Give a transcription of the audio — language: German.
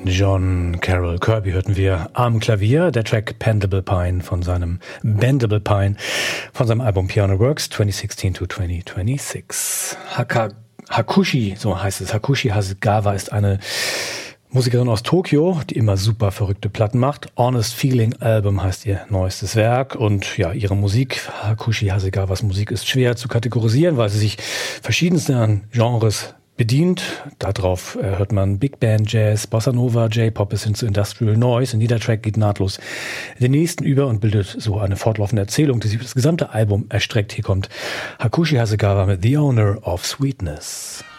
John Carroll Kirby hörten wir am Klavier, der Track Bendable Pine von seinem Album Piano Works 2016 to 2026. Hakushi, so heißt es. Hakushi Hasegawa ist eine Musikerin aus Tokio, die immer super verrückte Platten macht. Honest Feeling Album heißt ihr neuestes Werk und ja, ihre Musik, Hakushi Hasegawas Musik ist schwer zu kategorisieren, weil sie sich verschiedensten Genres bedient. Darauf hört man Big Band Jazz, Bossa Nova, J-Pop bis hin zu Industrial Noise. Und jeder Track geht nahtlos den nächsten über und bildet so eine fortlaufende Erzählung, die sich über das gesamte Album erstreckt. Hier kommt Hakushi Hasegawa mit The Owner of Sweetness.